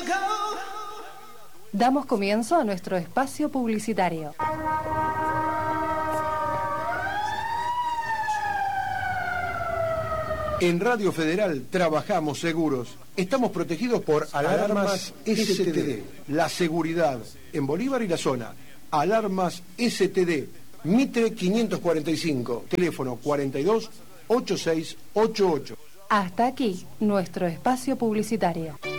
Damos comienzo a nuestro espacio publicitario. En Radio Federal trabajamos seguros. Estamos protegidos por Alarmas STD. La seguridad en Bolívar y la zona. Alarmas STD. Mitre 545. Teléfono 42 8688. Hasta aquí nuestro espacio publicitario.